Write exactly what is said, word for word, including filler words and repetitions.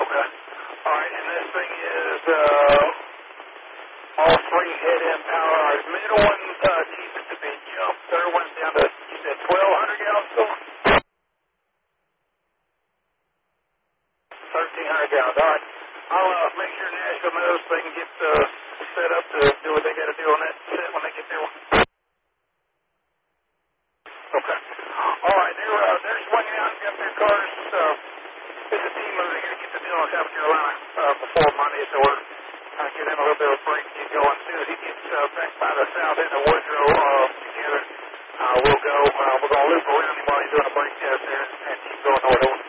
Okay. All right, and this thing is uh, all three head-end power hours. Middle one, uh, cheapest to be jumped. Third one's down to, you said twelve hundred gallons still? thirteen hundred gallons. All right. I'll uh, make sure Nashville knows so they can get uh, set up to do what they got to do on that set when they get there. Okay. All right, they're, uh, they're swinging out and got their cars. Uh, there's a team over there to get the deal in South Carolina uh, before Monday, so we're trying to get him a little bit of a break and get going. As soon as he gets uh, back by the south end of Woodrow uh, together, uh, we'll go. Uh, we're going to loop around him while he's doing a brake test there and keep going north.